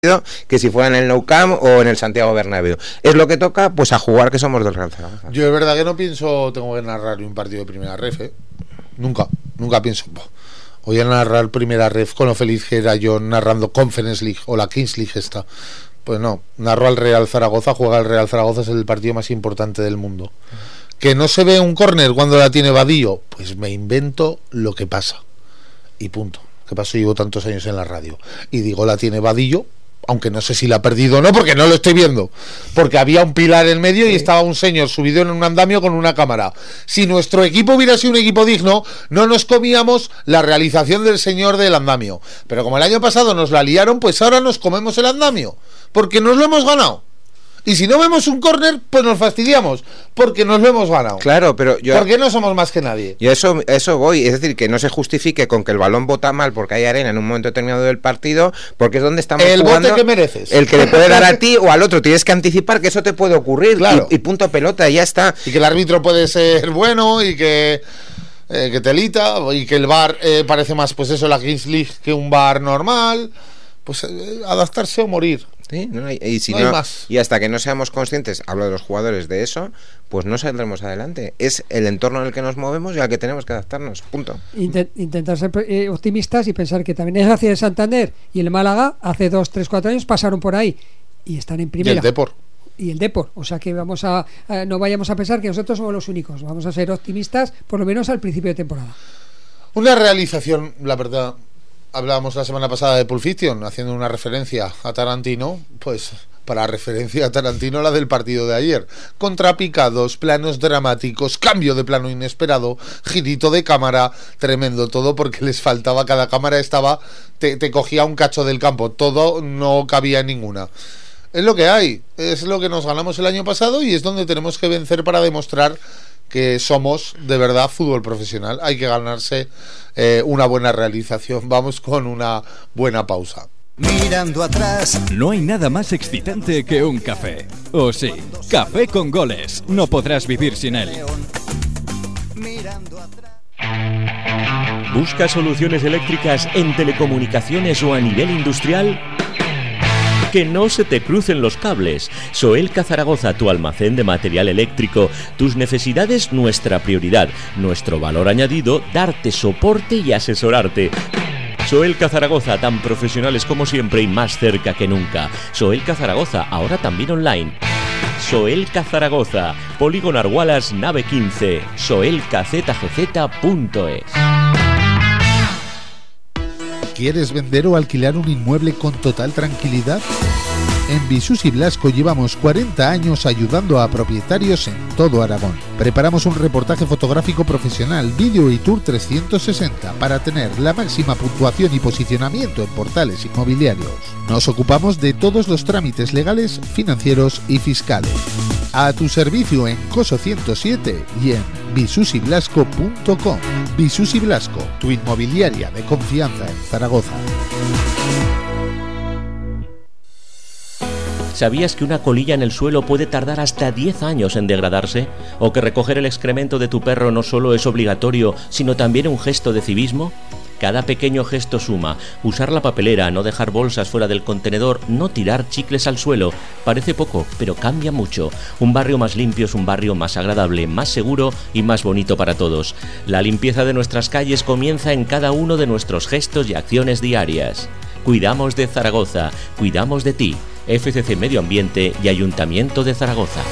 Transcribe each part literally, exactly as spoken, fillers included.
que si fuera en el Nou Camp o en el Santiago Bernabéu. Es lo que toca, pues a jugar, que somos del Real Zaragoza. Yo es verdad que no pienso, tengo que narrar un partido de primera ref, ¿eh? Nunca, nunca pienso, voy a narrar primera ref con lo feliz que era yo narrando Conference League o la Kings League esta. Pues no, narro al Real Zaragoza, juega al Real Zaragoza, es el partido más importante del mundo. Que no se ve un córner cuando la tiene Vadillo, pues me invento lo que pasa. Y punto. ¿Qué pasó? Llevo tantos años en la radio. Y digo, la tiene Vadillo, aunque no sé si la ha perdido o no, porque no lo estoy viendo, porque había un pilar en medio y estaba un señor subido en un andamio con una cámara. Si nuestro equipo hubiera sido un equipo digno, no nos comíamos la realización del señor del andamio, pero como el año pasado nos la liaron, pues ahora nos comemos el andamio, porque nos lo hemos ganado. Y si no vemos un córner, pues nos fastidiamos, porque nos lo hemos ganado. Claro, pero yo... ¿Por qué no somos más que nadie? Yo eso, eso voy, es decir, que no se justifique con que el balón bota mal porque hay arena en un momento determinado del partido, porque es donde estamos el jugando... El bote que mereces. El que le puede dar a ti o al otro, tienes que anticipar que eso te puede ocurrir, claro. y, y punto pelota, y ya está. Y que el árbitro puede ser bueno y que... Eh, que telita, y que el V A R eh, parece más, pues eso, la Kings League que un V A R normal. Pues eh, adaptarse o morir. Sí, no hay, y, si no no, hay más. Y hasta que no seamos conscientes, hablo de los jugadores, de eso, pues no saldremos adelante. Es el entorno en el que nos movemos y al que tenemos que adaptarnos, punto. Intent, intentar ser eh, optimistas y pensar que también es gracias de Santander y el Málaga hace dos, tres, cuatro años pasaron por ahí y están en primera. Y el Depor. Y el Depor, o sea que vamos a, a no vayamos a pensar que nosotros somos los únicos, vamos a ser optimistas por lo menos al principio de temporada. Una realización, la verdad. Hablábamos la semana pasada de Pulp Fiction, haciendo una referencia a Tarantino, pues para referencia a Tarantino la del partido de ayer. Contrapicados, planos dramáticos, cambio de plano inesperado, girito de cámara, tremendo todo porque les faltaba, cada cámara estaba, te, te cogía un cacho del campo, todo no cabía en ninguna. Es lo que hay, es lo que nos ganamos el año pasado y es donde tenemos que vencer para demostrar que somos de verdad fútbol profesional. Hay que ganarse eh, una buena realización. Vamos con una buena pausa. Mirando atrás. No hay nada más excitante que un café. ¿O sí? Café con goles. No podrás vivir sin él. Mirando atrás. ¿Busca soluciones eléctricas en telecomunicaciones o a nivel industrial? Que no se te crucen los cables. Soelca Zaragoza, tu almacén de material eléctrico. Tus necesidades, nuestra prioridad. Nuestro valor añadido, darte soporte y asesorarte. Soelca Zaragoza, tan profesionales como siempre y más cerca que nunca. Soelca Zaragoza, ahora también online. Soelca Zaragoza, Polígono Argualas, nave quince, soelca z g z punto es. ¿Quieres vender o alquilar un inmueble con total tranquilidad? En Visus y Blasco llevamos cuarenta años ayudando a propietarios en todo Aragón. Preparamos un reportaje fotográfico profesional, vídeo y tour trescientos sesenta para tener la máxima puntuación y posicionamiento en portales inmobiliarios. Nos ocupamos de todos los trámites legales, financieros y fiscales. A tu servicio en Coso ciento siete y en visus y blasco punto com. Visus y Blasco, tu inmobiliaria de confianza en Zaragoza. ¿Sabías que una colilla en el suelo puede tardar hasta diez años en degradarse? ¿O que recoger el excremento de tu perro no solo es obligatorio, sino también un gesto de civismo? Cada pequeño gesto suma. Usar la papelera, no dejar bolsas fuera del contenedor, no tirar chicles al suelo. Parece poco, pero cambia mucho. Un barrio más limpio es un barrio más agradable, más seguro y más bonito para todos. La limpieza de nuestras calles comienza en cada uno de nuestros gestos y acciones diarias. Cuidamos de Zaragoza, cuidamos de ti. F C C Medio Ambiente y Ayuntamiento de Zaragoza.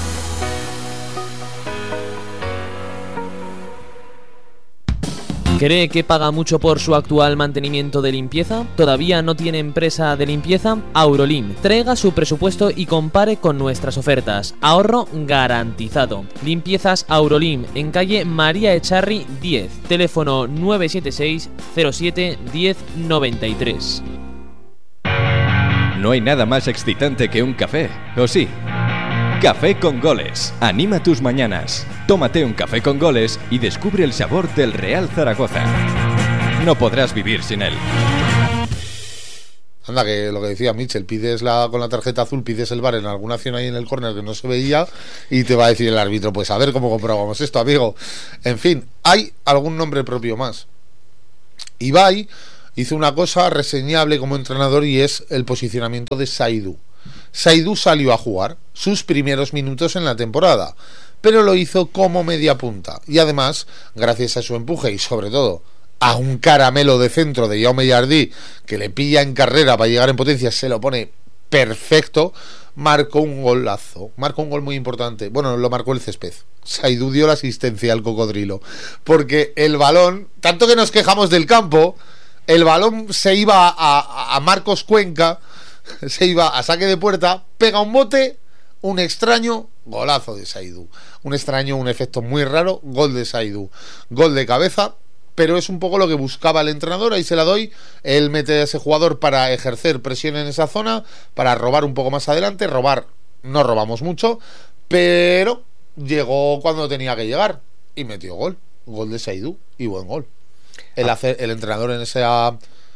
¿Cree que paga mucho por su actual mantenimiento de limpieza? ¿Todavía no tiene empresa de limpieza? Aurolim. Traiga su presupuesto y compare con nuestras ofertas. Ahorro garantizado. Limpiezas Aurolim en calle María Echarri diez. Teléfono nueve siete seis cero siete uno cero nueve tres. No hay nada más excitante que un café, ¿o sí? Café con goles. Anima tus mañanas. Tómate un café con goles y descubre el sabor del Real Zaragoza. No podrás vivir sin él. Anda, que lo que decía Mitchell, pides la con la tarjeta azul, pides el V A R en alguna acción ahí en el córner que no se veía y te va a decir el árbitro, pues a ver cómo comprobamos esto, amigo. En fin, hay algún nombre propio más. Ibai hizo una cosa reseñable como entrenador y es el posicionamiento de Saidou. Saidou salió a jugar sus primeros minutos en la temporada, pero lo hizo como media punta y además, gracias a su empuje y sobre todo a un caramelo de centro de Jaume Jardí que le pilla en carrera para llegar en potencia, se lo pone perfecto, marcó un golazo, marcó un gol muy importante. Bueno, lo marcó el césped. Saidou dio la asistencia al cocodrilo, porque el balón, tanto que nos quejamos del campo, el balón se iba a, a Marcos Cuenca, se iba a saque de puerta, pega un bote, un extraño, golazo de Saidou. Un extraño, un efecto muy raro, gol de Saidou. Gol de cabeza, pero es un poco lo que buscaba el entrenador, ahí se la doy. Él mete a ese jugador para ejercer presión en esa zona, para robar un poco más adelante. Robar, no robamos mucho, pero llegó cuando tenía que llegar y metió gol. Gol de Saidou y buen gol. El, hacer, el entrenador en esa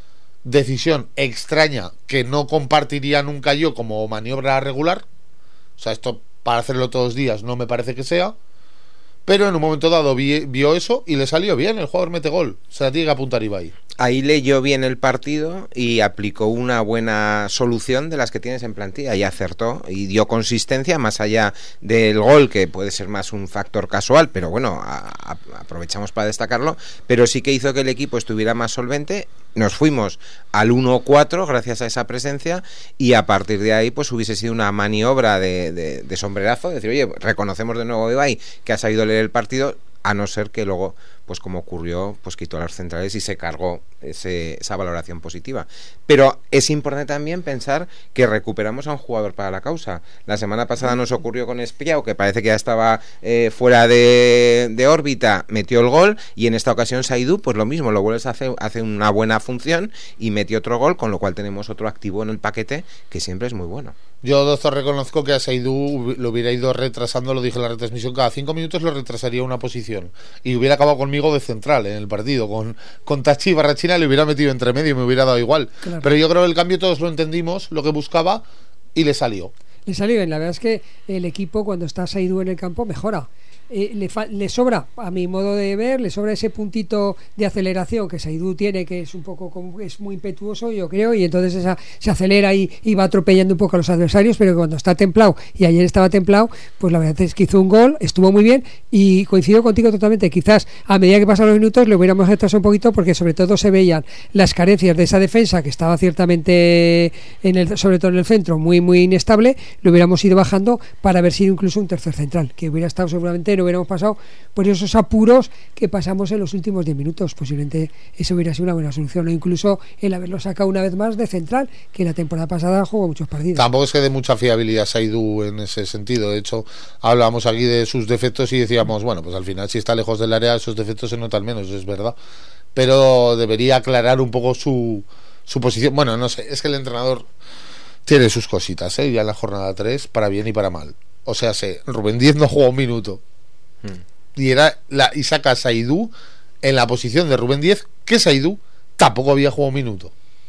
decisión extraña que no compartiría nunca yo como maniobra regular. O sea, esto para hacerlo todos los días no me parece que sea. Pero en un momento dado vi, vio eso y le salió bien. El jugador mete gol. Se la tiene que apuntar Ibai. Ahí leyó bien el partido y aplicó una buena solución de las que tienes en plantilla y acertó y dio consistencia más allá del gol, que puede ser más un factor casual, pero bueno, a, a, aprovechamos para destacarlo, pero sí que hizo que el equipo estuviera más solvente. Nos fuimos al uno cuatro gracias a esa presencia y a partir de ahí pues hubiese sido una maniobra de, de, de sombrerazo, decir, oye, reconocemos de nuevo a Ibai que ha sabido leer el partido, a no ser que luego, pues como ocurrió, pues quitó a los centrales y se cargó ese, esa valoración positiva. Pero es importante también pensar que recuperamos a un jugador para la causa. La semana pasada nos ocurrió con Espiau, que parece que ya estaba eh, fuera de, de órbita, metió el gol, y en esta ocasión Saidou, pues lo mismo, lo vuelves a hacer, hace una buena función y metió otro gol, con lo cual tenemos otro activo en el paquete que siempre es muy bueno. Yo, doctor, reconozco que a Saidou lo hubiera ido retrasando, lo dije en la retransmisión, cada cinco minutos lo retrasaría una posición y hubiera acabado conmigo de central en el partido, con, con Tachi y Barrachina le hubiera metido entre medio y me hubiera dado igual. Claro. Pero yo creo que el cambio todos lo entendimos, lo que buscaba, y le salió. Le salió bien, la verdad es que el equipo cuando está Saidou en el campo mejora. Eh, le, fa- le sobra, a mi modo de ver, le sobra ese puntito de aceleración que Saidou tiene, que es un poco como, es muy impetuoso, yo creo, y entonces esa, se acelera y, y va atropellando un poco a los adversarios, pero cuando está templado, y ayer estaba templado, pues la verdad es que hizo un gol, estuvo muy bien, y coincido contigo totalmente. Quizás a medida que pasan los minutos le hubiéramos retrasado un poquito, porque sobre todo se veían las carencias de esa defensa que estaba ciertamente en el, sobre todo en el centro, muy muy inestable. Lo hubiéramos ido bajando para haber sido incluso un tercer central, que hubiera estado seguramente, no hubiéramos pasado por esos apuros que pasamos en los últimos diez minutos. Posiblemente eso hubiera sido una buena solución, o incluso el haberlo sacado una vez más de central, que la temporada pasada jugó muchos partidos. Tampoco es que dé mucha fiabilidad Saidou en ese sentido. De hecho, hablábamos aquí de sus defectos y decíamos, bueno, pues al final si está lejos del área esos defectos se notan menos, es verdad, pero debería aclarar un poco su, su posición. Bueno, no sé, es que el entrenador tiene sus cositas, ¿eh? Ya en la jornada tres, para bien y para mal. O sea, sé, Rubén Díez no jugó un minuto. Hmm. Y era la, y saca a Saidou en la posición de Rubén Díez, que Saidou tampoco había jugado un minuto.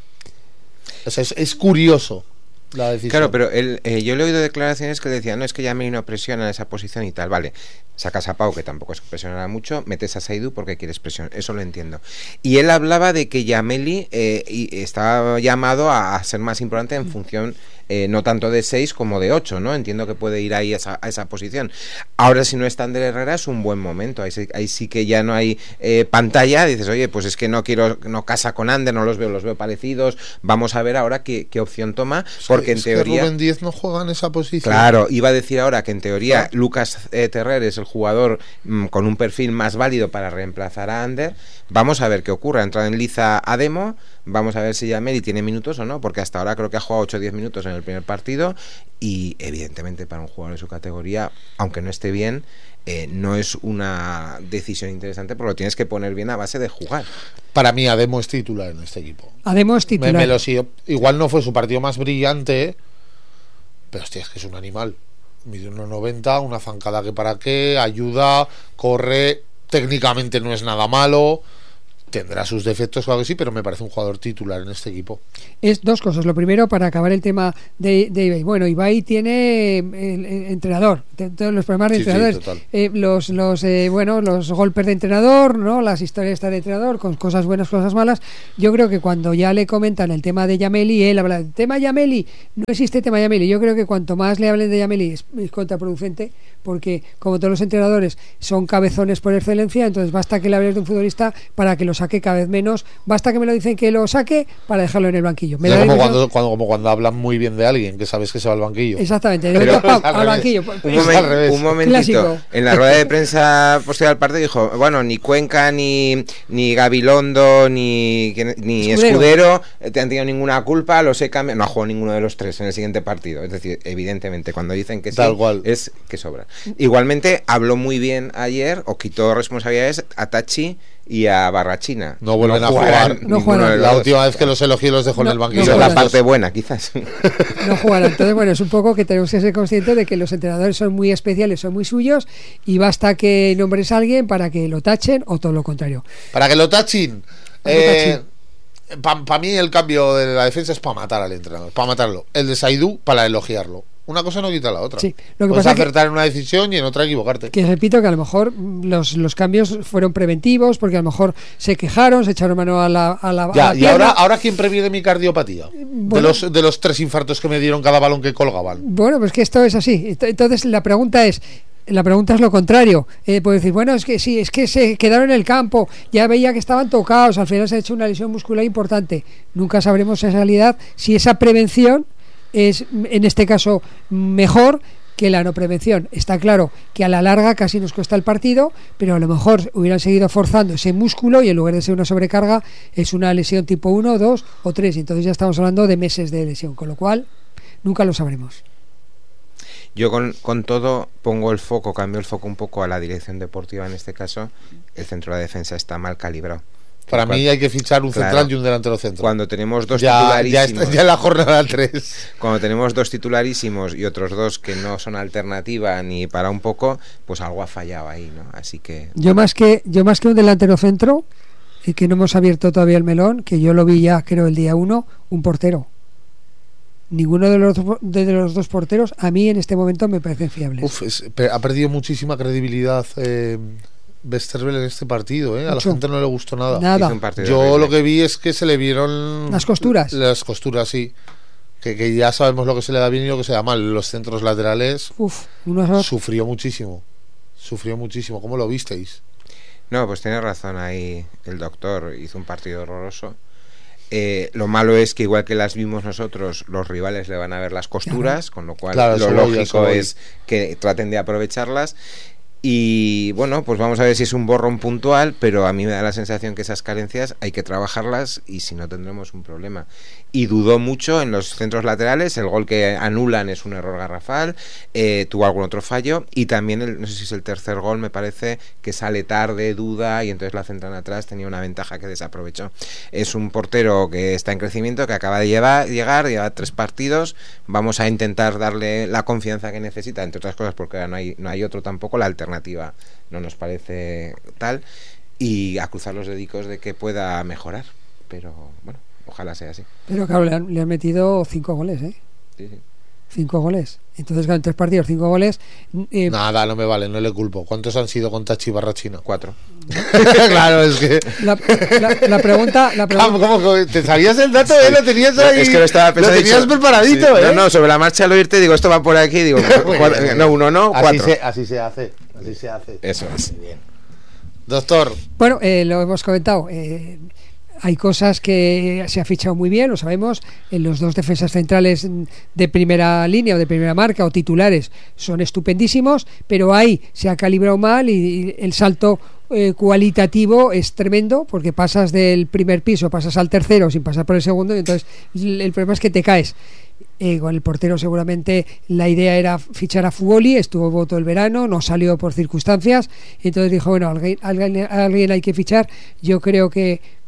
O sea, es, es curioso la decisión. Claro, pero él, eh, yo le he oído declaraciones que decían, no, es que ya me no presiona en esa posición y tal. Vale, sacas a Pau, que tampoco es que presionará mucho, metes a Saidou porque quieres presión, eso lo entiendo. Y él hablaba de que Yameli eh, y estaba llamado a, a ser más importante en función, eh, no tanto de seis como de ocho, ¿no? Entiendo que puede ir ahí a esa, a esa posición. Ahora, si no está Ander Herrera, es un buen momento. Ahí, ahí sí que ya no hay eh, pantalla. Dices, oye, pues es que no quiero, no casa con Ander, no los veo, los veo parecidos. Vamos a ver ahora qué, qué opción toma, porque es en teoría. Que Rubén Díez no juega en esa posición. Claro, iba a decir ahora que en teoría claro. Lucas eh, Terrer es el jugador mmm, con un perfil más válido para reemplazar a Ander. Vamos a ver qué ocurre. Ha entrado en liza a Demo. Vamos a ver si Yameli tiene minutos o no, porque hasta ahora creo que ha jugado ocho o diez minutos en el primer partido y evidentemente para un jugador de su categoría, aunque no esté bien, eh, no es una decisión interesante, porque lo tienes que poner bien a base de jugar. Para mí Ademo es titular en este equipo. Ademo es titular. Me, me lo sigo. Igual no fue su partido más brillante, pero hostia, es que es un animal. Mide uno noventa, una zancada que para qué, ayuda, corre, técnicamente no es nada malo. Tendrá sus defectos, claro que sí, pero me parece un jugador titular en este equipo. Es dos cosas. Lo primero, para acabar el tema de, de Ibai. Bueno, Ibai tiene el, el entrenador, todos los problemas de Sí, sí, entrenadores, total. eh, los los eh, bueno, los golpes de entrenador, ¿no? Las historias estas de entrenador con cosas buenas, cosas malas. Yo creo que cuando ya le comentan el tema de Yameli, él habla del tema Yameli. No existe tema Yameli. Yo creo que cuanto más le hablen de Yameli es, es contraproducente, porque como todos los entrenadores son cabezones por excelencia, entonces basta que le hables de un futbolista para que lo saque cada vez menos, basta que me lo dicen que lo saque para dejarlo en el banquillo. Me Es da la como, impresión- cuando, cuando, como cuando hablan muy bien de alguien, que sabes que se va al banquillo. Exactamente, Pero pam, al al revés. banquillo. Un, Es momen- al revés. un momentito. Clásico. En la rueda de prensa posterior al partido dijo, bueno, ni Cuenca, ni, ni Gabilondo, ni, que- ni Escudero. Escudero eh, te han tenido ninguna culpa, los he cambiado. No ha jugado ninguno de los tres en el siguiente partido. Es decir, evidentemente, cuando dicen que sí, Tal cual. es que sobra. Igualmente, habló muy bien ayer, o quitó responsabilidades a Tachi y a Barrachina. No vuelven a jugarán jugar. No ninguno jugarán. de los La dos. última vez que los elogié los dejó No, en el no banquillo. Esa es la jugarán. parte buena, quizás. No jugarán. Entonces, bueno, es un poco que tenemos que ser conscientes de que los entrenadores son muy especiales, son muy suyos, y basta que nombres a alguien para que lo tachen o todo lo contrario. Para que lo tachen. Para que Eh, para mí el cambio de la defensa es para matar al entrenador, para matarlo. El de Saidú para elogiarlo. Una cosa no quita la otra. Sí, lo que Puedes pasa es que- acertar en una decisión y en otra equivocarte. Que repito que a lo mejor mm, los, los cambios fueron preventivos, porque a lo mejor se quejaron, se echaron mano a la, a la, a Ya, la y pierna. ahora, ahora ¿quién previene mi cardiopatía? Bueno. De los de los tres infartos que me dieron cada balón que colgaban. Bueno, pues que esto es así. Ent- Entonces la pregunta es, la pregunta es lo contrario. Eh, puedes decir, bueno, es que sí, es que se quedaron en el campo, ya veía que estaban tocados, al final se ha hecho una lesión muscular importante. Nunca sabremos en realidad si esa prevención es, en este caso, mejor que la no prevención. Está claro que a la larga casi nos cuesta el partido, pero a lo mejor hubieran seguido forzando ese músculo y en lugar de ser una sobrecarga es una lesión tipo uno, dos o tres, y entonces ya estamos hablando de meses de lesión, con lo cual nunca lo sabremos. Yo con, con todo pongo el foco, cambio el foco un poco a la dirección deportiva en este caso. El centro de la defensa está mal calibrado. Para Cuando- mí hay que fichar un Claro. central y un delantero centro. Cuando tenemos dos ya, ya, titularísimos, está, ya en la jornada tres. cuando tenemos dos titularísimos y otros dos que no son alternativa ni para un poco, pues algo ha fallado ahí, ¿no? Así que Yo más que yo más que un delantero centro, y que no hemos abierto todavía el melón, que yo lo vi ya creo el día uno, un portero. Ninguno de los, de los dos porteros a mí en este momento me parecen fiables. Uf, es- pe- ha perdido muchísima credibilidad eh, Westerveld en este partido, ¿eh? A la Mucho. gente no le gustó nada. Nada. hizo un partido Yo horrible. lo que vi es que se le vieron Las costuras. Las costuras, sí. Que, que ya sabemos lo que se le da bien y lo que se da mal. Los centros laterales Uf, unos sufrió muchísimo. Sufrió muchísimo. ¿Cómo lo visteis? No, pues tiene razón ahí el doctor, hizo un partido horroroso. Eh, lo malo es que igual que las vimos nosotros, los rivales le van a ver las costuras, con lo cual Claro, lo eso voy, eso lógico voy. es que traten de aprovecharlas. Y bueno, pues vamos a ver si es un borrón puntual, pero a mí me da la sensación que esas carencias hay que trabajarlas y si no tendremos un problema. Y dudó mucho en los centros laterales, el gol que anulan es un error garrafal, eh, tuvo algún otro fallo y también, el, no sé si es el tercer gol, me parece que sale tarde, duda y entonces la centran atrás, tenía una ventaja que desaprovechó. Es un portero que está en crecimiento, que acaba de llevar, llegar, lleva tres partidos, vamos a intentar darle la confianza que necesita, entre otras cosas porque ahora no hay, no hay otro tampoco, la alternativa no nos parece tal, y a cruzar los dedicos de que pueda mejorar, pero bueno, ojalá sea así. Pero claro, le han, le han metido cinco goles, ¿eh? Sí, sí. Cinco goles. Entonces, claro, en tres partidos, cinco goles. eh, Nada, no me vale, no le culpo. ¿Cuántos han sido con Tachi Barrachina? Cuatro. Claro, es que. la, la- la pregunta. La pregunta ¿Cómo, cómo, cómo? ¿Te sabías el dato? ¿Eh? Lo tenías ahí. Es que lo estaba pensando. Lo tenías dicho- preparadito, sí. ¿eh? No, no, sobre la marcha al oírte digo, esto va por aquí, digo, Muy cuatro- bien. no, uno no, Así cuatro. se, así se hace. Así se hace. Eso es. Doctor, Bueno, eh, lo hemos comentado. Eh, hay cosas que se ha fichado muy bien, lo sabemos. En los dos defensas centrales de primera línea o de primera marca o titulares son estupendísimos, pero ahí se ha calibrado mal y el salto eh, cualitativo es tremendo porque pasas del primer piso, pasas al tercero sin pasar por el segundo y entonces el, el problema es que te caes. Eh, con el portero seguramente la idea era fichar a Fuoli, estuvo todo el verano, no salió por circunstancias y entonces dijo, bueno, alguien, alguien, alguien hay que fichar. Yo creo que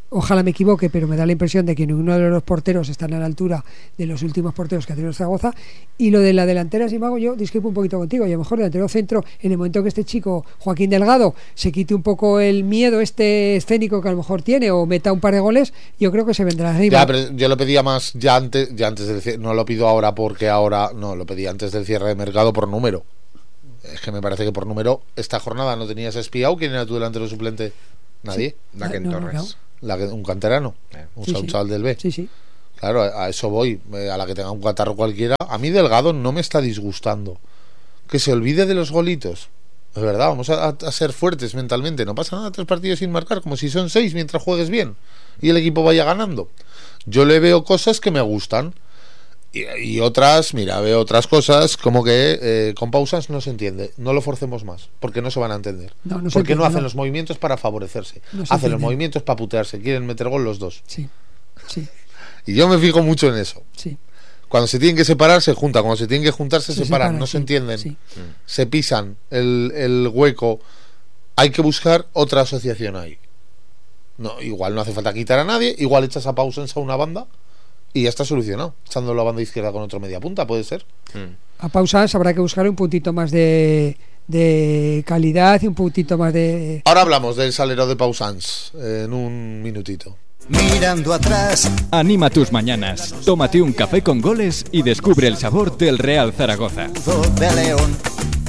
Ojalá me equivoque, pero me da la impresión de que ninguno de los porteros están a la altura de los últimos porteros que ha tenido Zaragoza. Y lo de la delantera, si me hago yo, discrepo un poquito contigo. Y a lo mejor delantero centro, en el momento que este chico, Joaquín Delgado, se quite un poco el miedo este escénico que a lo mejor tiene o meta un par de goles, yo creo que se vendrá arriba. Ya, pero yo lo pedía más ya antes, ya antes del cierre. No lo pido ahora porque ahora, no, lo pedí antes del cierre de mercado por número. Es que me parece que por número, esta jornada no tenías espiado. ¿Quién era tu delantero suplente? Nadie. Sí. Laken no, Torres. No, no. La que, un canterano, eh. un, sí, un sí. chaval del B. Sí, sí. Claro, a, a eso voy. A la que tenga un catarro cualquiera. A mí Delgado no me está disgustando. Que se olvide de los golitos. Es verdad, vamos a, a ser fuertes mentalmente. No pasa nada, tres partidos sin marcar, como si son seis mientras juegues bien y el equipo vaya ganando. Yo le veo cosas que me gustan. Y, y otras, mira, veo otras cosas como que eh, con pausas no se entiende. No lo forcemos más, porque no se van a entender. No, no porque entiende, no hacen no. los movimientos para favorecerse. No hacen entiende. los movimientos para putearse. Quieren meter gol los dos. Sí, sí. Y yo me fijo mucho en eso. Sí. Cuando se tienen que separar, se juntan. Cuando se tienen que juntar, se, se separan. separan. No sí, se entienden. Sí. Se pisan el, el hueco. Hay que buscar otra asociación ahí. No, igual no hace falta quitar a nadie. Igual echas a Pausens a una banda y ya está solucionado, echando la banda izquierda con otro media punta, puede ser. A Pausans habrá que buscar un puntito más de, de calidad y un puntito más de... Ahora hablamos del salero de Pausans en un minutito. Mirando atrás. Anima tus mañanas, tómate un café con goles y descubre el sabor del Real Zaragoza. De León.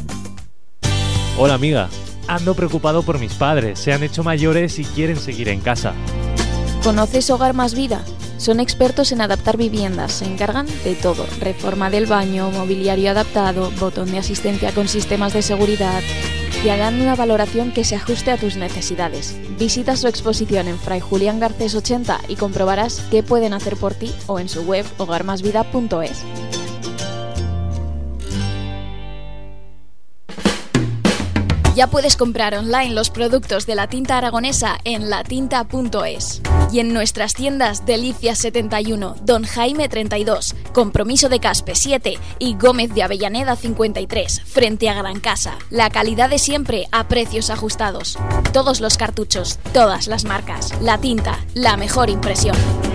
Hola amiga, ando preocupado por mis padres, se han hecho mayores y quieren seguir en casa. ¿Conoces Hogar Más Vida? Son expertos en adaptar viviendas, se encargan de todo, reforma del baño, mobiliario adaptado, botón de asistencia con sistemas de seguridad y harán una valoración que se ajuste a tus necesidades. Visita su exposición en Fray Julián Garcés ochenta y comprobarás qué pueden hacer por ti o en su web hogar más vida punto es. Ya puedes comprar online los productos de la tinta aragonesa en la tinta punto es y en nuestras tiendas Delicias setenta y uno, Don Jaime treinta y dos, Compromiso de Caspe siete y Gómez de Avellaneda cincuenta y tres, frente a Gran Casa. La calidad de siempre a precios ajustados. Todos los cartuchos, todas las marcas. La tinta, la mejor impresión.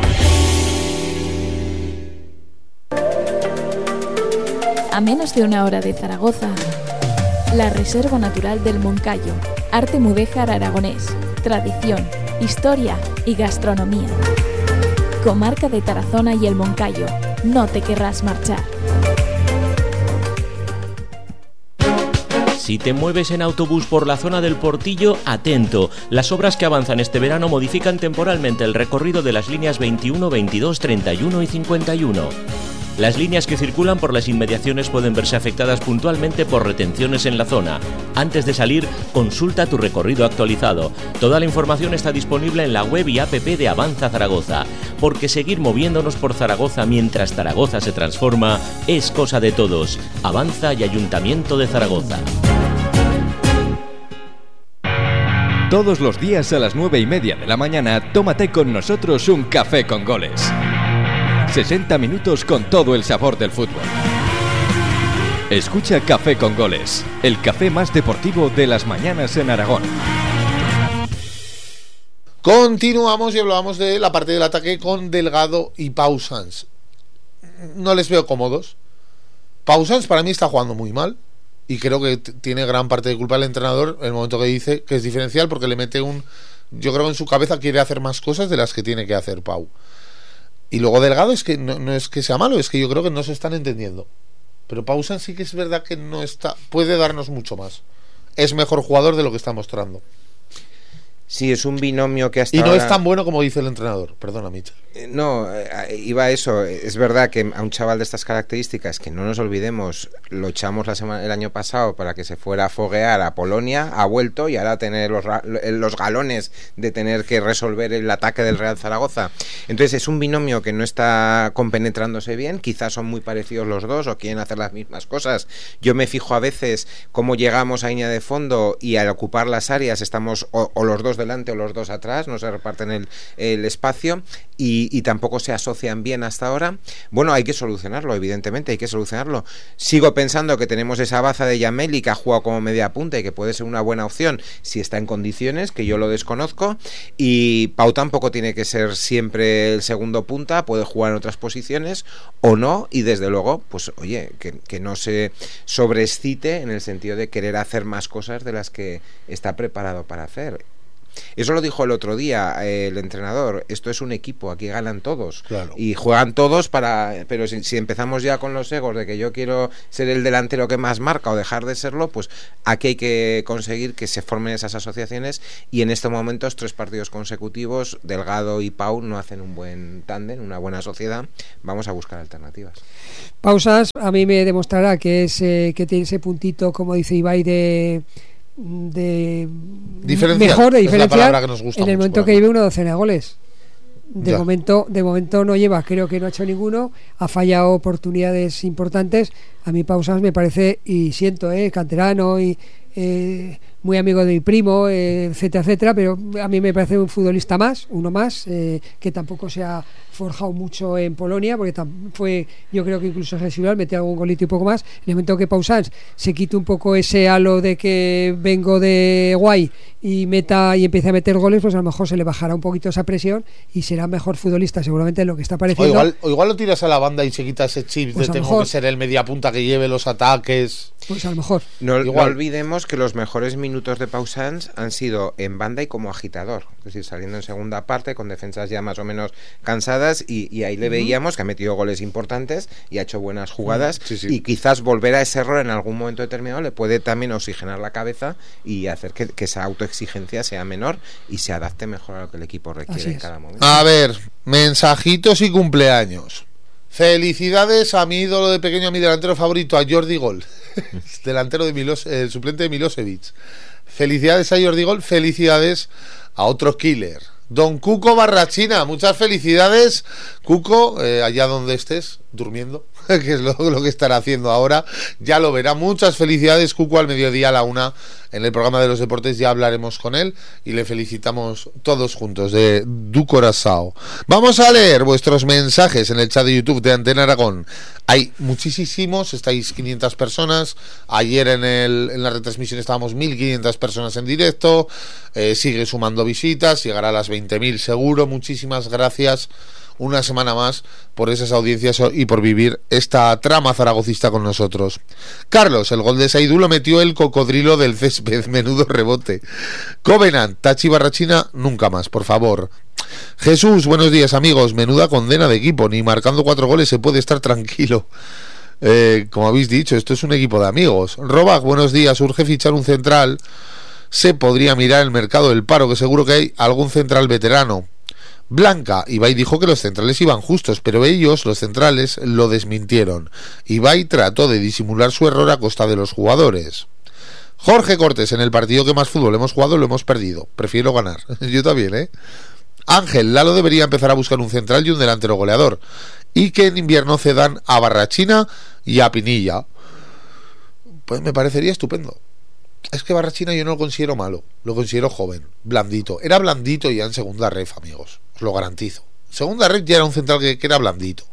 A menos de una hora de Zaragoza, la Reserva Natural del Moncayo, arte mudéjar aragonés, tradición, historia y gastronomía. Comarca de Tarazona y el Moncayo, no te querrás marchar. Si te mueves en autobús por la zona del Portillo, atento. Las obras que avanzan este verano modifican temporalmente el recorrido de las líneas veintiuno, veintidós, treinta y uno y cincuenta y uno. Las líneas que circulan por las inmediaciones pueden verse afectadas puntualmente por retenciones en la zona. Antes de salir, consulta tu recorrido actualizado. Toda la información está disponible en la web y app de Avanza Zaragoza, porque seguir moviéndonos por Zaragoza mientras Zaragoza se transforma es cosa de todos. Avanza y Ayuntamiento de Zaragoza. Todos los días a las nueve y media de la mañana, tómate con nosotros un café con goles. sesenta minutos con todo el sabor del fútbol. Escucha Café con Goles, el café más deportivo de las mañanas en Aragón. Continuamos y hablamos de la parte del ataque con Delgado y Pausans. No les veo cómodos. Pausans para mí está jugando muy mal y creo que t- tiene gran parte de culpa el entrenador en el momento que dice que es diferencial, porque le mete un... Yo creo que en su cabeza quiere hacer más cosas de las que tiene que hacer Pau. Y luego Delgado es que no, no es que sea malo, es que yo creo que no se están entendiendo. Pero Pausans sí que es verdad que no está, puede darnos mucho más. Es mejor jugador de lo que está mostrando. Sí, es un binomio que hasta Y no ahora... es tan bueno como dice el entrenador. Perdona, Michel. No, eh, iba a eso. Es verdad que a un chaval de estas características, que no nos olvidemos, lo echamos la semana, el año pasado para que se fuera a foguear a Polonia, ha vuelto y ahora tener los, los galones de tener que resolver el ataque del Real Zaragoza. Entonces es un binomio que no está compenetrándose bien. Quizás son muy parecidos los dos o quieren hacer las mismas cosas. Yo me fijo a veces cómo llegamos a línea de fondo y al ocupar las áreas estamos o, o los dos dos delante o los dos atrás, no se reparten el, el espacio y, y tampoco se asocian bien hasta ahora. Bueno, hay que solucionarlo, evidentemente, hay que solucionarlo. Sigo pensando que tenemos esa baza de Yameli que ha jugado como media punta y que puede ser una buena opción si está en condiciones, que yo lo desconozco, y Pau tampoco tiene que ser siempre el segundo punta, puede jugar en otras posiciones o no, y desde luego, pues oye, que, que no se sobreexcite en el sentido de querer hacer más cosas de las que está preparado para hacer. Eso lo dijo el otro día eh, el entrenador, esto es un equipo, aquí ganan todos, claro. Y juegan todos para, pero si, si empezamos ya con los egos de que yo quiero ser el delantero que más marca o dejar de serlo, pues aquí hay que conseguir que se formen esas asociaciones, y en estos momentos tres partidos consecutivos Delgado y Pau no hacen un buen tándem, una buena sociedad. Vamos a buscar alternativas. Pausas, a mí me demostrará que es eh, que tiene ese puntito, como dice Ibai, de de mejor de diferenciar en el momento que lleve una docena de goles. De ya. momento de momento no lleva, creo que no ha hecho ninguno, ha fallado oportunidades importantes. A mí Pausas me parece, y siento, eh, canterano y eh, muy amigo de mi primo, eh, etcétera, etcétera, pero a mí me parece un futbolista más, uno más, eh, que tampoco se ha forjado mucho en Polonia, porque fue, yo creo que incluso residual, metió algún golito y poco más. En el momento que Pausans se quite un poco ese halo de que vengo de guay y meta y empiece a meter goles, pues a lo mejor se le bajará un poquito esa presión y será mejor futbolista seguramente en lo que está pareciendo. O igual, o igual lo tiras a la banda y se quita ese chip pues de tengo mejor, que ser el mediapunta que lleve los ataques. Pues a lo mejor. No, no olvidemos que los mejores minutos de Pausans han sido en banda y como agitador, es decir, saliendo en segunda parte con defensas ya más o menos cansadas, y, y ahí le veíamos que ha metido goles importantes y ha hecho buenas jugadas, sí, sí. Y quizás volver a ese error en algún momento determinado le puede también oxigenar la cabeza y hacer que, que esa autoexigencia sea menor y se adapte mejor a lo que el equipo requiere en cada momento. A ver, mensajitos y cumpleaños. Felicidades a mi ídolo de pequeño, a mi delantero favorito, a Jordi Gol, delantero de Milos, el suplente de Milosevic. Felicidades a Jordi Gol, felicidades a otro killer, Don Cuco Barrachina. Muchas felicidades, Cuco, eh, allá donde estés, durmiendo, que es lo, lo que estará haciendo ahora, ya lo verá. Muchas felicidades, Cuco, al mediodía a la una en el programa de los deportes, ya hablaremos con él y le felicitamos todos juntos de du corazao. Vamos a leer vuestros mensajes en el chat de YouTube de Antena Aragón. Hay muchísimos, estáis quinientas personas, ayer en, el, en la retransmisión estábamos mil quinientas personas en directo, eh, sigue sumando visitas, llegará a las veinte mil seguro. Muchísimas gracias una semana más por esas audiencias y por vivir esta trama zaragocista con nosotros. Carlos, el gol de Saidú lo metió el cocodrilo del césped, menudo rebote. Covenant, Tachi Barrachina, nunca más, por favor. Jesús, buenos días amigos, menuda condena de equipo, ni marcando cuatro goles se puede estar tranquilo. Eh, como habéis dicho, esto es un equipo de amigos. Robac, buenos días, urge fichar un central. Se podría mirar el mercado del paro, que seguro que hay algún central veterano. Blanca, Ibai dijo que los centrales iban justos, pero ellos, los centrales, lo desmintieron. Ibai trató de disimular su error a costa de los jugadores. Jorge Cortés, en el partido que más fútbol hemos jugado lo hemos perdido, prefiero ganar. Yo también, ¿eh? Ángel, Lalo debería empezar a buscar un central y un delantero goleador, y que en invierno cedan a Barrachina y a Pinilla. Pues me parecería estupendo. Es que Barrachina yo no lo considero malo, lo considero joven, blandito. Era blandito ya en segunda ref, amigos, os lo garantizo. Segunda ref ya era un central que, que era blandito.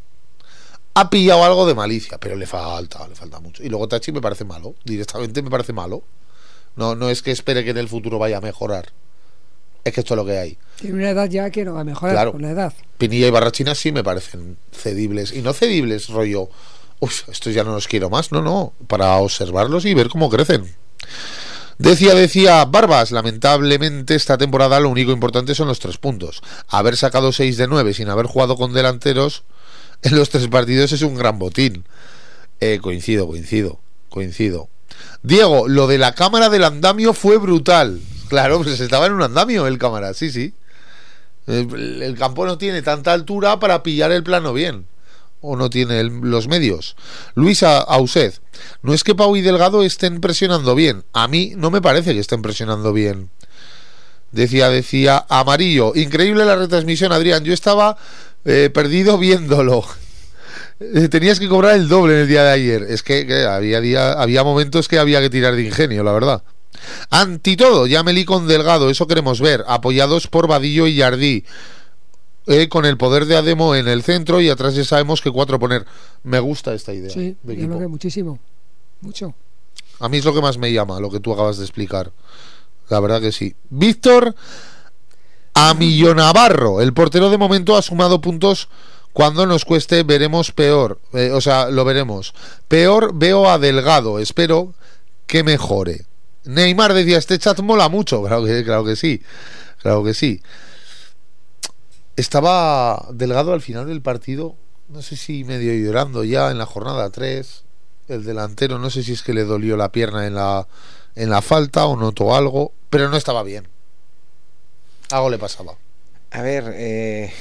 Ha pillado algo de malicia, pero le falta, le falta mucho. Y luego Tachi me parece malo, directamente me parece malo. No, no es que espere que en el futuro vaya a mejorar. Es que esto es lo que hay. Tiene una edad ya que no va a mejorar, claro, con la edad. Pinilla y Barrachina sí me parecen cedibles. Y no cedibles, rollo, uff, estos ya no los quiero más. No, no, para observarlos y ver cómo crecen. Decía, decía Barbas, lamentablemente esta temporada lo único importante son los tres puntos. Haber sacado seis de nueve sin haber jugado con delanteros en los tres partidos es un gran botín. Eh, coincido, coincido, coincido. Diego, lo de la cámara del andamio fue brutal. Claro, pues estaba en un andamio el cámara, sí, sí. El, el campo no tiene tanta altura para pillar el plano bien. O no tiene el, los medios. Luisa Auset, no es que Pau y Delgado estén presionando bien. A mí no me parece que estén presionando bien. Decía, decía Amarillo, increíble la retransmisión, Adrián. Yo estaba eh, perdido viéndolo. Eh, tenías que cobrar el doble en el día de ayer. Es que, que había, día, había momentos que había que tirar de ingenio, la verdad. Anti todo, Yameli con Delgado, eso queremos ver, apoyados por Vadillo y Jardí, eh, con el poder de Ademo en el centro y atrás ya sabemos que cuatro poner. Me gusta esta idea. Sí, de yo equipo. creo que muchísimo, mucho. A mí es lo que más me llama, lo que tú acabas de explicar. La verdad que sí. Víctor Amillo Navarro, el portero de momento ha sumado puntos. Cuando nos cueste veremos peor, eh, o sea, lo veremos. Peor veo a Delgado, espero que mejore. Neymar decía, este chat mola mucho. Claro que, claro que sí, claro que sí. Estaba Delgado al final del partido, no sé si medio llorando ya en la jornada tres. El delantero, no sé si es que le dolió la pierna en la, en la falta o notó algo, pero no estaba bien. Algo le pasaba. A ver, eh...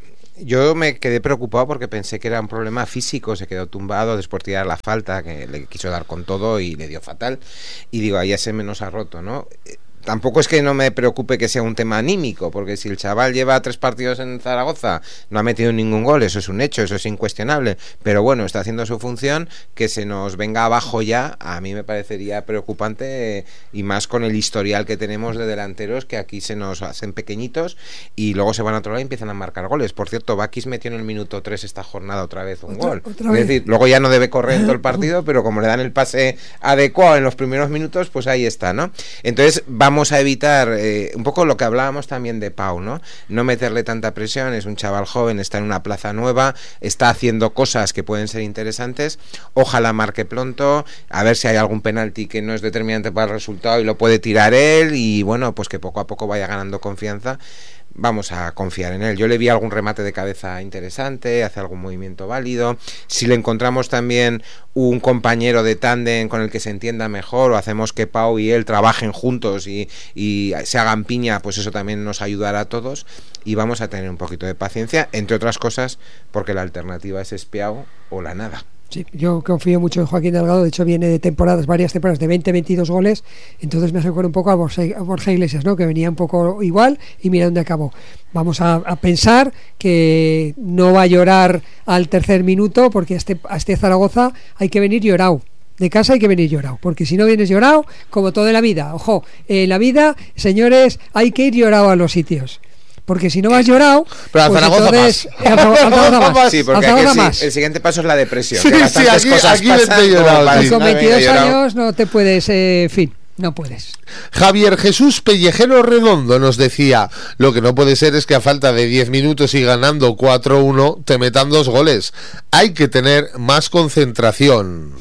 yo me quedé preocupado porque pensé que era un problema físico, se quedó tumbado después de tirar la falta, que le quiso dar con todo y le dio fatal, y digo, ahí ese menos ha roto, ¿no? Tampoco es que no me preocupe que sea un tema anímico, porque si el chaval lleva tres partidos en Zaragoza, no ha metido ningún gol, eso es un hecho, eso es incuestionable, pero bueno, está haciendo su función, que se nos venga abajo ya, a mí me parecería preocupante, y más con el historial que tenemos de delanteros, que aquí se nos hacen pequeñitos, y luego se van a otro lado y empiezan a marcar goles. Por cierto, Bakis metió en el minuto tres esta jornada otra vez un otra, gol, otra es vez. decir, luego ya no debe correr en todo el partido, pero como le dan el pase adecuado en los primeros minutos, pues ahí está, ¿no? Entonces, vamos Vamos a evitar eh, un poco lo que hablábamos también de Pau, ¿no? No meterle tanta presión, es un chaval joven, está en una plaza nueva, está haciendo cosas que pueden ser interesantes, ojalá marque pronto, a ver si hay algún penalti que no es determinante para el resultado y lo puede tirar él, y bueno, pues que poco a poco vaya ganando confianza. Vamos a confiar en él. Yo le vi algún remate de cabeza interesante, hace algún movimiento válido. Si le encontramos también un compañero de tándem con el que se entienda mejor, o hacemos que Pau y él trabajen juntos y, y se hagan piña, pues eso también nos ayudará a todos, y vamos a tener un poquito de paciencia, entre otras cosas porque la alternativa es Espiao o la nada. Sí, yo confío mucho en Joaquín Delgado, de hecho viene de temporadas, varias temporadas de veinte, veintidós goles, entonces me recuerda un poco a Borja, a Borja Iglesias, ¿no? Que venía un poco igual y mira dónde acabó. Vamos a, a pensar que no va a llorar al tercer minuto, porque a este, a este Zaragoza hay que venir llorado. De casa hay que venir llorado, porque si no vienes llorado, como todo en la vida, ojo, en la vida, señores, hay que ir llorado a los sitios. Porque si no vas llorado, pero al pues Zaragoza entonces, más. Al Zaragoza más. Sí, porque Al aquí Zaragoza el, más. el siguiente paso es la depresión. Sí, que sí, bastantes aquí, cosas aquí pasan vete llorado, como para sí. Con no venga veintidós llorado. años no te puedes, eh, fin, no puedes. Javier Jesús Pellejero Redondo nos decía, lo que no puede ser es que a falta de diez minutos y ganando cuatro uno te metan dos goles. Hay que tener más concentración.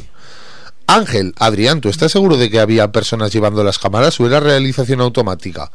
Ángel, Adrián, ¿tú estás seguro de que había personas llevando las cámaras o era realización automática?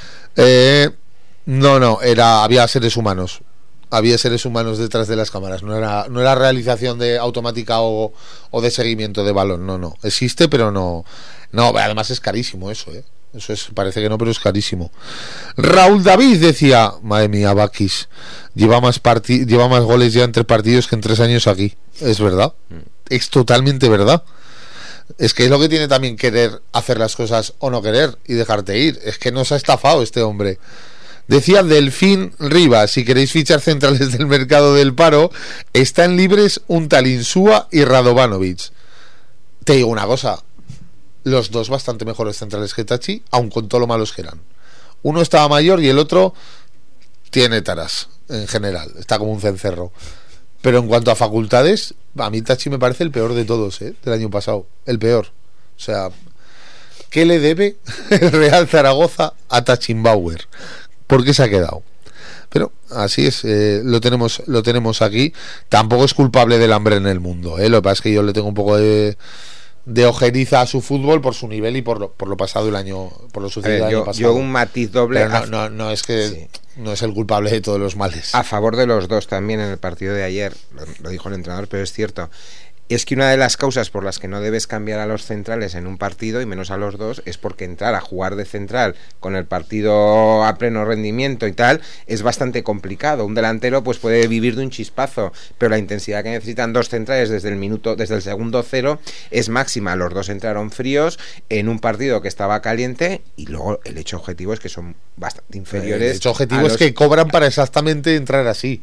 Eh, no, no, era había seres humanos. Había seres humanos detrás de las cámaras, no era no era realización de automática o, o de seguimiento de balón, no, no. Existe, pero no. No, además es carísimo eso, ¿eh? Eso es, parece que no, pero es carísimo. Raúl David decía, madre mía, Bakis, lleva más parti- lleva más goles ya en tres partidos que en tres años aquí. Es verdad, es totalmente verdad. Es que es lo que tiene también querer hacer las cosas o no querer y dejarte ir. Es que nos ha estafado este hombre. Decía Delfín Rivas, si queréis fichar centrales del mercado del paro, están libres un tal Insúa y Radovanovic. Te digo una cosa, los dos bastante mejores centrales que Tachi, aun con todo lo malos que eran. Uno estaba mayor y el otro tiene taras, en general, está como un cencerro. Pero en cuanto a facultades, a mí Tachi me parece el peor de todos, ¿eh? Del año pasado, el peor. O sea, ¿qué le debe el Real Zaragoza a Tachimbauer? ¿Por qué se ha quedado? Pero así es, eh, lo tenemos lo tenemos aquí. Tampoco es culpable del hambre en el mundo, ¿eh? Lo que pasa es que yo le tengo un poco de, de ojeriza a su fútbol por su nivel y por lo, por lo pasado el año, por lo sucedido el yo, año pasado. yo un matiz doble. Pero no, no, no es que sí. No es el culpable de todos los males. A favor de los dos también en el partido de ayer, lo, lo dijo el entrenador, pero es cierto. Es que una de las causas por las que no debes cambiar a los centrales en un partido, y menos a los dos, es porque entrar a jugar de central con el partido a pleno rendimiento y tal, es bastante complicado. Un delantero pues puede vivir de un chispazo, pero la intensidad que necesitan dos centrales desde el minuto, desde el segundo cero es máxima. Los dos entraron fríos en un partido que estaba caliente, y luego el hecho objetivo es que son bastante inferiores. El hecho objetivo a los... es que cobran para exactamente entrar así.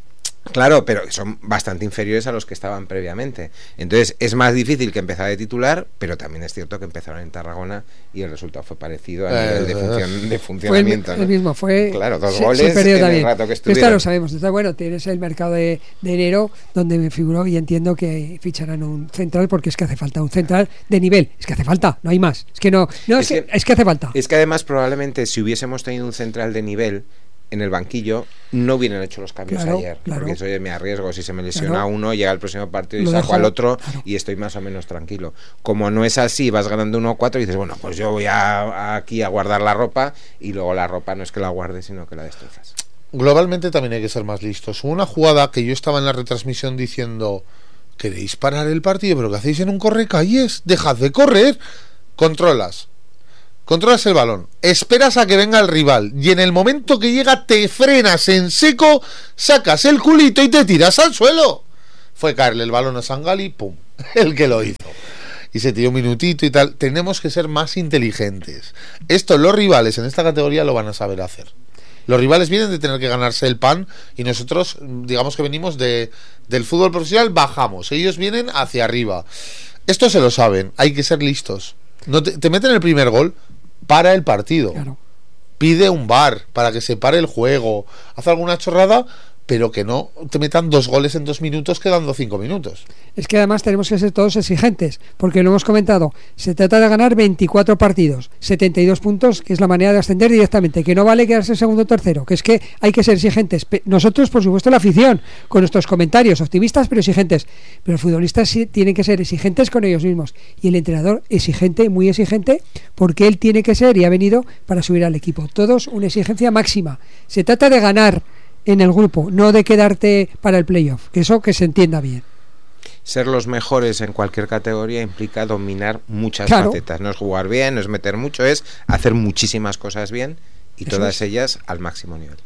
Claro, pero son bastante inferiores a los que estaban previamente. Entonces es más difícil que empezar de titular, pero también es cierto que empezaron en Tarragona y el resultado fue parecido a nivel de, funcion- de funcionamiento. Fue el, ¿no? el mismo, fue... Claro, dos se, goles se en también. el rato que Esto estuvieron. lo sabemos. Entonces, bueno, tienes el mercado de, de enero donde me figuró y entiendo que ficharán un central porque es que hace falta un central de nivel. Es que hace falta, no hay más. Es que no, no es, es, que, que, es que hace falta. Es que además probablemente si hubiésemos tenido un central de nivel en el banquillo no hubieran hecho los cambios claro, ayer, claro. porque oye, me arriesgo, si se me lesiona claro. uno, llega el próximo partido y Lo saco dejo, al otro claro. y estoy más o menos tranquilo. Como no es así, vas ganando uno a cuatro y dices, bueno, pues yo voy a, a aquí a guardar la ropa, y luego la ropa no es que la guardes, sino que la destrozas. Globalmente también hay que ser más listos. Hubo una jugada que yo estaba en la retransmisión diciendo, ¿queréis parar el partido? ¿Pero qué hacéis en un correcalles? Dejad de correr. Controlas. Controlas el balón, esperas a que venga el rival y en el momento que llega te frenas en seco, sacas el culito y te tiras al suelo. Fue caerle el balón a Sangali, pum, el que lo hizo. Y se tiró un minutito y tal. Tenemos que ser más inteligentes. Esto los rivales en esta categoría lo van a saber hacer. Los rivales vienen de tener que ganarse el pan y nosotros, digamos que venimos de, del fútbol profesional, bajamos. Ellos vienen hacia arriba. Esto se lo saben, hay que ser listos. No te, te meten el primer gol, para el partido. Claro. Pide un V A R para que se pare el juego. Haz alguna chorrada, pero que no te metan dos goles en dos minutos quedando cinco minutos. Es que además tenemos que ser todos exigentes, porque lo hemos comentado, se trata de ganar veinticuatro partidos, setenta y dos puntos, que es la manera de ascender directamente, que no vale quedarse segundo o tercero, que es que hay que ser exigentes. Nosotros, por supuesto, la afición, con nuestros comentarios, optimistas pero exigentes, pero los futbolistas sí tienen que ser exigentes con ellos mismos, y el entrenador exigente, muy exigente, porque él tiene que ser y ha venido para subir al equipo. Todos una exigencia máxima. Se trata de ganar en el grupo, no de quedarte para el playoff, que eso que se entienda bien. Ser los mejores en cualquier categoría implica dominar muchas claro. facetas, no es jugar bien, no es meter mucho, es hacer muchísimas cosas bien y eso todas es. ellas al máximo nivel.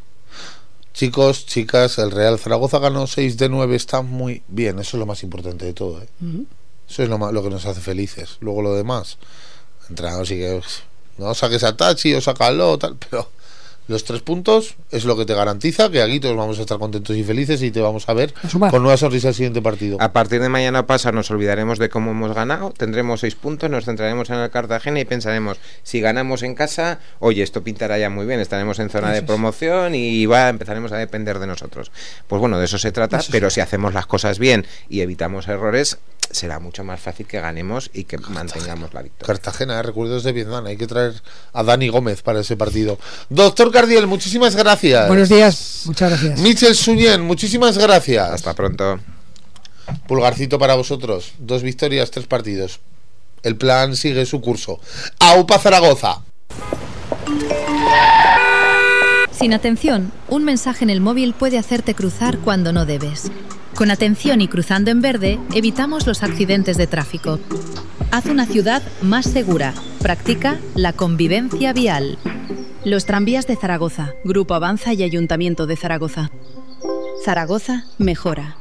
Chicos, chicas, el Real Zaragoza ganó seis de nueve, está muy bien, eso es lo más importante de todo, ¿eh? Uh-huh. Eso es lo, más, lo que nos hace felices. Luego lo demás, entrenador sí que no saques a Tachi o sácalo, tal, pero los tres puntos es lo que te garantiza que aquí todos vamos a estar contentos y felices y te vamos a ver con nueva sonrisa el siguiente partido. A partir de mañana pasa nos olvidaremos de cómo hemos ganado, tendremos seis puntos, nos centraremos en el Cartagena y pensaremos, si ganamos en casa, oye, esto pintará ya muy bien, estaremos en zona de promoción y va, empezaremos a depender de nosotros. Pues bueno, de eso se trata, eso pero sí. Si hacemos las cosas bien y evitamos errores, será mucho más fácil que ganemos y que Cartagena. Mantengamos la victoria. Cartagena, eh, recuerdos de Vietnam, hay que traer a Dani Gómez para ese partido. Doctor Cardiel, muchísimas gracias. Buenos días, muchas gracias. Michel Suñén, muchísimas gracias. Hasta pronto. Pulgarcito para vosotros, dos victorias, tres partidos. El plan sigue su curso. ¡Aupa Zaragoza! Sin atención, un mensaje en el móvil puede hacerte cruzar cuando no debes. Con atención y cruzando en verde, evitamos los accidentes de tráfico. Haz una ciudad más segura. Practica la convivencia vial. Los tranvías de Zaragoza, Grupo Avanza y Ayuntamiento de Zaragoza. Zaragoza mejora.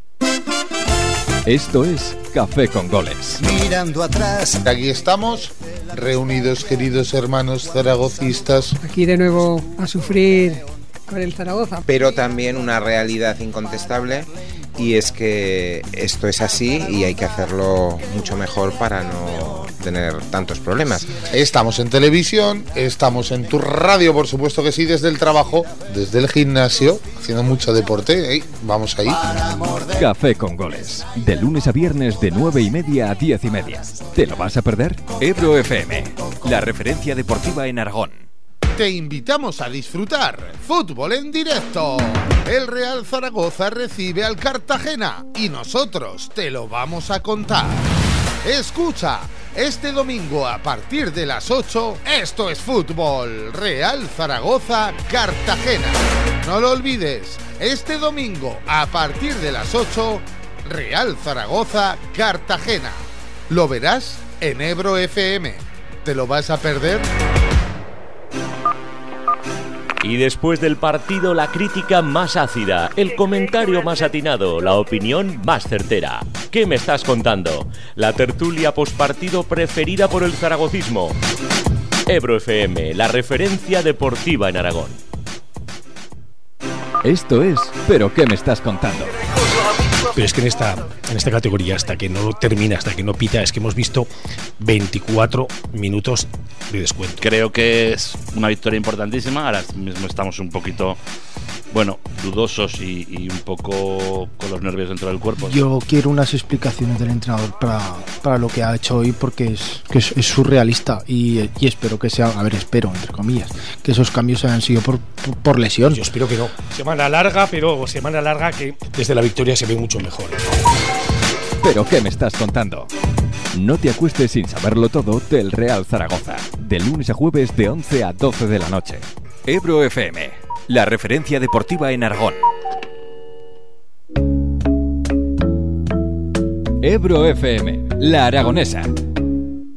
Esto es Café con Goles. Mirando atrás. Aquí estamos, reunidos, queridos hermanos zaragocistas. Aquí de nuevo a sufrir con el Zaragoza. Pero también una realidad incontestable, y es que esto es así y hay que hacerlo mucho mejor para no tener tantos problemas. Estamos en televisión, estamos en tu radio, por supuesto que sí, desde el trabajo, desde el gimnasio, haciendo mucho deporte. ¿eh? Vamos ahí. Café con Goles, de lunes a viernes de nueve y media a diez y media. ¿Te lo vas a perder? Ebro F M, la referencia deportiva en Aragón. Te invitamos a disfrutar fútbol en directo. El Real Zaragoza recibe al Cartagena y nosotros te lo vamos a contar. Escucha, este domingo a partir de las ocho, esto es fútbol. Real Zaragoza Cartagena. No lo olvides, este domingo a partir de las ocho, Real Zaragoza Cartagena. Lo verás en Ebro F M. ¿Te lo vas a perder? Y después del partido, la crítica más ácida, el comentario más atinado, la opinión más certera. ¿Qué me estás contando? La tertulia postpartido preferida por el zaragocismo. Ebro F M, la referencia deportiva en Aragón. Esto es ¿Pero qué me estás contando? Pero es que en esta, en esta categoría, hasta que no termina, hasta que no pita, es que hemos visto veinticuatro minutos de descuento. Creo que es una victoria importantísima. Ahora mismo estamos un poquito, bueno, dudosos y, y un poco con los nervios dentro del cuerpo. Yo quiero unas explicaciones del entrenador para, para lo que ha hecho hoy, porque es, que es, es surrealista y, y espero que sea, a ver, espero, entre comillas, que esos cambios hayan sido por, por, por lesión. Yo espero que no. Semana larga, pero semana larga que desde la victoria se ve mucho mejor. ¿Pero qué me estás contando? No te acuestes sin saberlo todo del Real Zaragoza. De lunes a jueves de once a doce de la noche. Ebro F M, la referencia deportiva en Aragón. Ebro F M, la aragonesa.